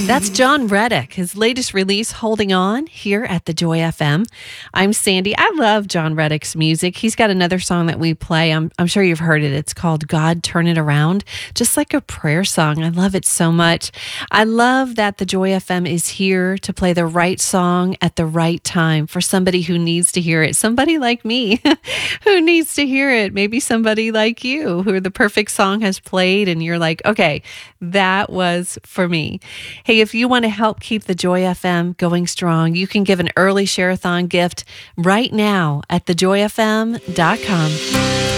That's John Reddick, his latest release, Holding On, here at the Joy FM. I'm Sandy. I love John Reddick's music. He's got another song that we play. I'm sure you've heard it. It's called God Turn It Around, just like a prayer song. I love it so much. I love that the Joy FM is here to play the right song at the right time for somebody who needs to hear it. Somebody like me who needs to hear it. Maybe somebody like you who the perfect song has played and you're like, okay, that was for me. Hey, if you want to help keep the Joy FM going strong, you can give an early share-a-thon gift right now at thejoyfm.com.